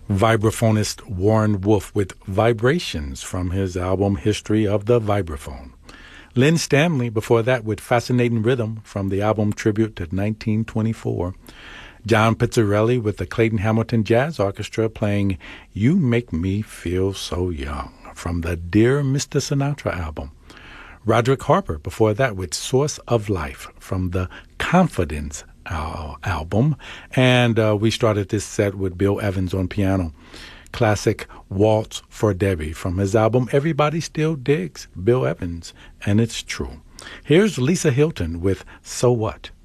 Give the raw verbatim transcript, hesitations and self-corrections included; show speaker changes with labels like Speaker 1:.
Speaker 1: Vibraphonist Warren Wolf with Vibrations from his album History of the Vibraphone. Lynn Stanley before that with Fascinating Rhythm from the album Tribute to nineteen twenty-four. John Pizzarelli with the Clayton Hamilton Jazz Orchestra playing You Make Me Feel So Young from the Dear Mister Sinatra album. Roderick Harper before that with Source of Life from the Confidence al- album. And uh, we started this set with Bill Evans on piano. Classic Waltz for Debbie from his album Everybody Still Digs Bill Evans, and it's true. Here's Lisa Hilton with So What?